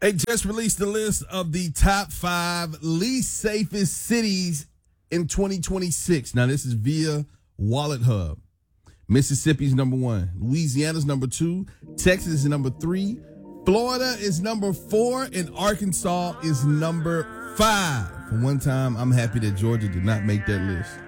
They just released the list of the top 5 least safest cities in 2026. Now, this is via Wallet Hub. Mississippi's number 1. Louisiana's number 2. Texas is number 3. Florida is number 4. And Arkansas is number 5. For one time, I'm happy that Georgia did not make that list.